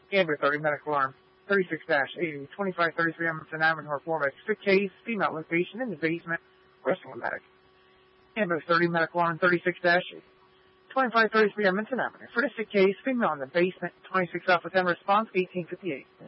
Amber 30, medical alarm 36-80, 2533 Edmonton Avenue, 4 sick case, female location in the basement, Bristol Medic. Amber 30, medical alarm 36-80, 2533 Edmonton Avenue. For the sick case, female in the basement, 26 Alpha 10 response, 1858.